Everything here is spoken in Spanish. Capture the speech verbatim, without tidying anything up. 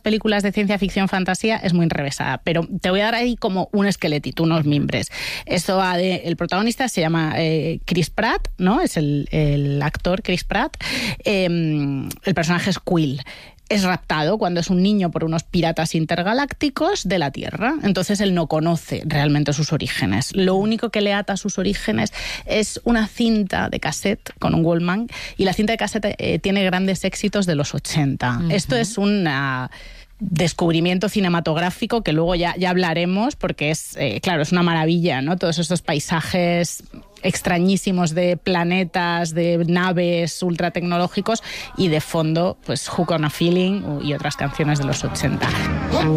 películas de ciencia ficción fantasía es muy enrevesada, pero te voy a dar ahí como un esqueletito, unos mimbres. Esto va de, el protagonista se llama eh, Chris Pratt, ¿no? Es el, el actor Chris Pratt. Eh, el personaje es Quill. Es raptado cuando es un niño por unos piratas intergalácticos de la Tierra. Entonces él no conoce realmente sus orígenes. Lo único que le ata a sus orígenes es una cinta de cassette con un Walkman, y la cinta de cassette eh, tiene grandes éxitos de los ochenta. Uh-huh. Esto es una descubrimiento cinematográfico que luego ya, ya hablaremos, porque es, eh, claro, es una maravilla, ¿no? Todos estos paisajes extrañísimos de planetas, de naves ultra tecnológicos, y de fondo, pues Hook on a Feeling y otras canciones de los ochenta.